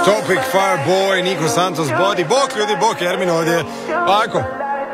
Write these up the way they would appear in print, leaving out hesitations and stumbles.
Topic, Fireboy, Niko Santos, Body. Bok ljudi, bok, Ermin ovdje. Ovako.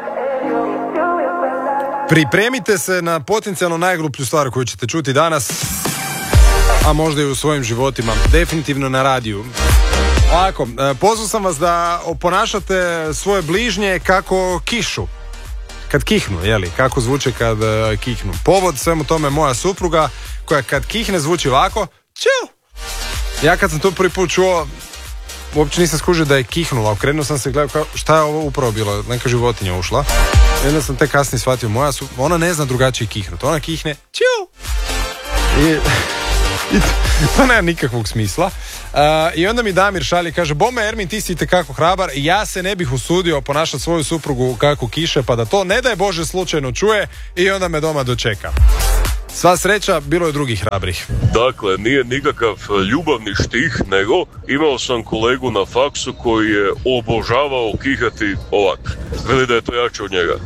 Pripremite se na potencijalno najgluplju stvar koju ćete čuti danas, a možda i u svojim životima. Definitivno na radiju. Ovako, pozvao sam vas da oponašate svoje bližnje kako kišu. Kad kihnu, jeli? Kako zvuče kad kihnu. Povod svemu tome moja supruga, koja kad kihne zvuči ovako. Ču! Ja kad sam to prvi put čuo, uopće nisam skužio da je kihnula. Okrenuo sam se i gledao šta je ovo upravo bilo. Neka životinja ušla. I onda sam tek kasnije shvatio, ona ne zna drugačije kihnut. Ona kihne. Ču! I to nema nikakvog smisla. I onda mi Damir šalje, kaže, bome Ermin, ti si itekako hrabar, ja se ne bih usudio ponašati svoju suprugu kako kiše, pa da to ne daj Bože slučajno čuje i onda me doma dočeka. Sva sreća, bilo je drugih hrabrih. Dakle, nije nikakav ljubavni štih, nego imao sam kolegu na faksu koji je obožavao kihati ovak. Veli da je to jače od njega.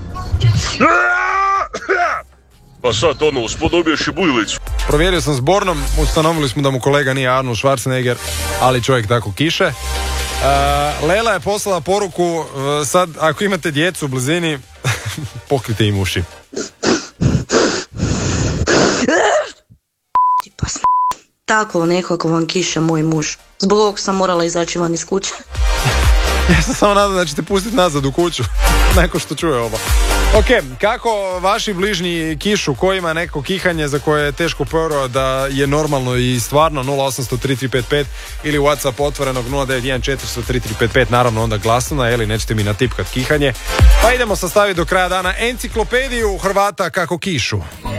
Pa sad uspodobiješ i buljilicu. Provjerio sam s Bornom, ustanovili smo da mu kolega nije Arnold Schwarzenegger, ali čovjek tako kiše. Lela je poslala poruku, sad ako imate djecu u blizini, pokrite im uši. Tako nekako vam kiše moj muž. Zbog ovog sam morala izaći van iz kuće. Ja sam samo nadam da ćete pustiti nazad u kuću, neko što čuje ovo. Ok, kako vaši bližnji kišu, ko ima neko kihanje za koje je teško povjerovati da je normalno i stvarno, 0800-3355 ili WhatsApp otvorenog 091400-3355, naravno onda glasno, ili nećete mi natipkat kihanje. Pa idemo sastaviti do kraja dana enciklopediju Hrvata kako kišu.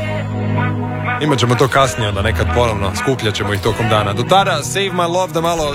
Imat ćemo to kasnije, onda nekad ponovno skupljat ćemo ih tokom dana. Do tada, Save My Love da malo